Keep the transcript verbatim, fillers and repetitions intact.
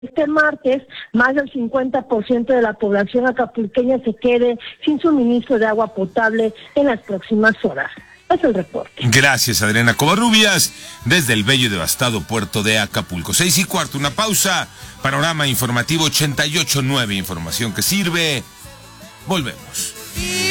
este martes más del cincuenta por ciento de la población acapulqueña se quede sin suministro de agua potable en las próximas horas. Es el reporte. Gracias, Adriana Covarrubias, desde el bello y devastado puerto de Acapulco. Seis y cuarto, una pausa. Panorama informativo ochenta y ocho punto nueve, información que sirve. Volvemos.